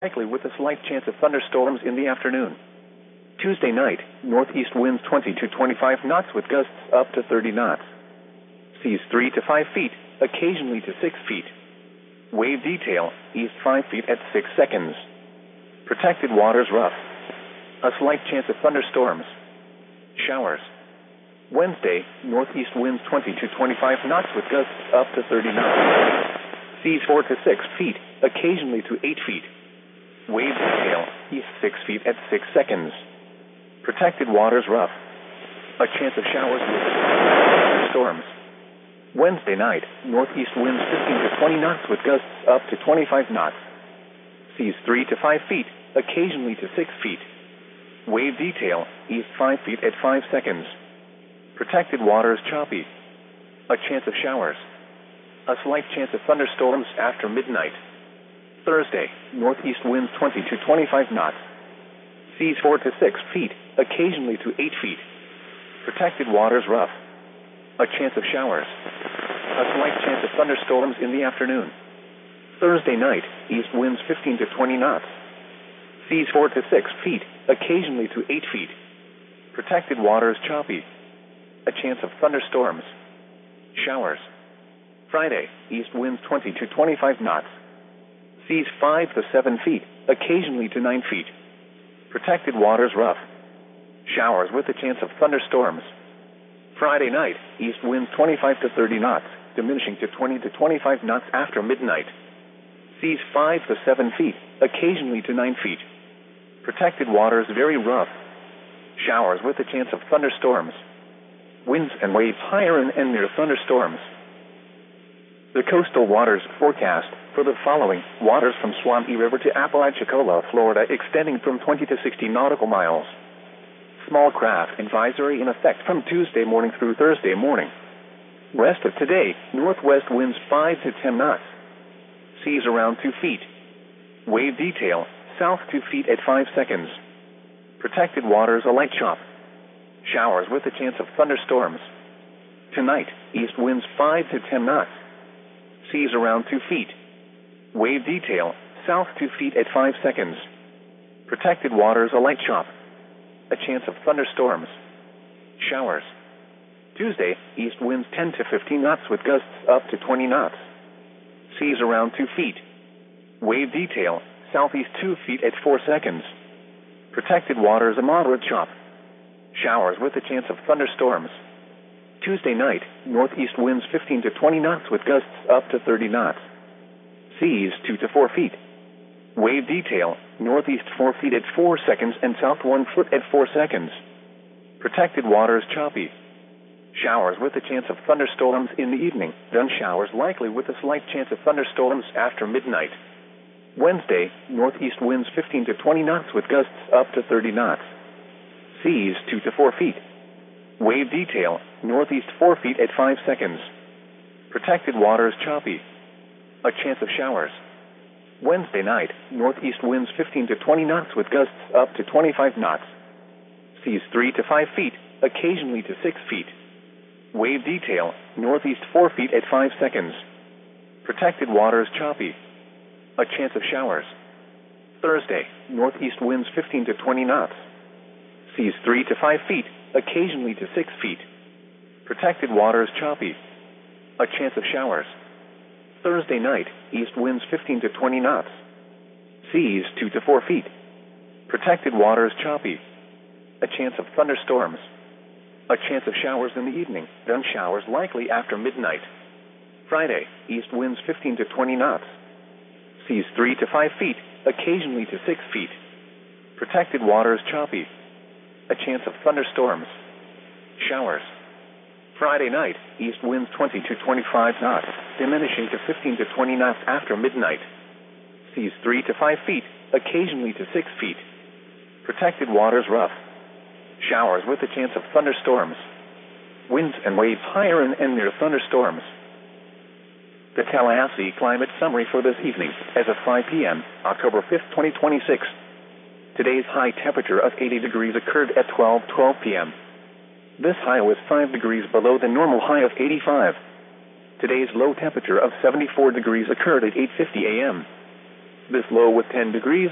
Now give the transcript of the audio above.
likely with a slight chance of thunderstorms in the afternoon. Tuesday night, northeast winds 20 to 25 knots with gusts up to 30 knots. Seas 3 to 5 feet, occasionally to 6 feet. Wave detail, east 5 feet at 6 seconds. Protected waters rough. A slight chance of thunderstorms. Showers. Wednesday, northeast winds 20 to 25 knots with gusts up to 30 knots. Seas 4 to 6 feet, occasionally to 8 feet. Wave detail, east 6 feet at 6 seconds. Protected waters rough. A chance of showers with storms. Wednesday night, northeast winds 15 to 20 knots with gusts up to 25 knots. Seas 3 to 5 feet, occasionally to 6 feet. Wave detail, east 5 feet at 5 seconds. Protected waters choppy. A chance of showers. A slight chance of thunderstorms after midnight. Thursday, northeast winds 20 to 25 knots. Seas 4 to 6 feet, occasionally to 8 feet. Protected waters rough. A chance of showers. A slight chance of thunderstorms in the afternoon. Thursday night, east winds 15 to 20 knots. Seas 4 to 6 feet, occasionally to 8 feet. Protected waters choppy. A chance of thunderstorms. Showers. Friday, east winds 20 to 25 knots. Seas 5 to 7 feet, occasionally to 9 feet. Protected waters rough. Showers with a chance of thunderstorms. Friday night, east winds 25 to 30 knots, diminishing to 20 to 25 knots after midnight. Seas 5 to 7 feet, occasionally to 9 feet. Protected waters very rough. Showers with a chance of thunderstorms. Winds and waves higher and near thunderstorms. The coastal waters forecast for the following: waters from Swampy River to Apalachicola, Florida, extending from 20 to 60 nautical miles. Small craft advisory in effect from Tuesday morning through Thursday morning. Rest of today, northwest winds 5 to 10 knots. Seas around 2 feet. Wave detail, south 2 feet at 5 seconds. Protected waters a light chop. Showers with a chance of thunderstorms. Tonight, east winds 5 to 10 knots. Seas around 2 feet. Wave detail, south 2 feet at 5 seconds. Protected waters a light chop. A chance of thunderstorms. Showers. Tuesday, east winds 10 to 15 knots with gusts up to 20 knots. Seas around 2 feet. Wave detail, southeast 2 feet at 4 seconds. Protected waters a moderate chop. Showers with a chance of thunderstorms. Tuesday night, northeast winds 15 to 20 knots with gusts up to 30 knots. Seas 2 to 4 feet. Wave detail, northeast 4 feet at 4 seconds and south 1 foot at 4 seconds. Protected waters choppy. Showers with a chance of thunderstorms in the evening, then showers likely with a slight chance of thunderstorms after midnight. Wednesday, northeast winds 15 to 20 knots with gusts up to 30 knots. Seas 2 to 4 feet. Wave detail, northeast 4 feet at 5 seconds. Protected waters choppy. A chance of showers. Wednesday night, northeast winds 15 to 20 knots with gusts up to 25 knots. Seas 3 to 5 feet, occasionally to 6 feet. Wave detail, northeast 4 feet at 5 seconds. Protected waters choppy. A chance of showers. Thursday, northeast winds 15 to 20 knots. Seas 3 to 5 feet, occasionally to 6 feet. Protected waters choppy. A chance of showers. Thursday night, east winds 15 to 20 knots. Seas 2 to 4 feet. Protected waters choppy. A chance of thunderstorms. A chance of showers in the evening, then showers likely after midnight. Friday, east winds 15 to 20 knots. Seas 3 to 5 feet, occasionally to 6 feet. Protected waters choppy. A chance of thunderstorms. Showers. Friday night, east winds 20 to 25 knots, diminishing to 15 to 20 knots after midnight. Seas 3 to 5 feet, occasionally to 6 feet. Protected waters rough. Showers with a chance of thunderstorms. Winds and waves higher and near thunderstorms. The Tallahassee Climate Summary for this evening, as of 5 p.m., October 5th, 2026. Today's high temperature of 80 degrees occurred at 12:12 p.m. This high was 5 degrees below the normal high of 85. Today's low temperature of 74 degrees occurred at 8:50 a.m. This low was 10 degrees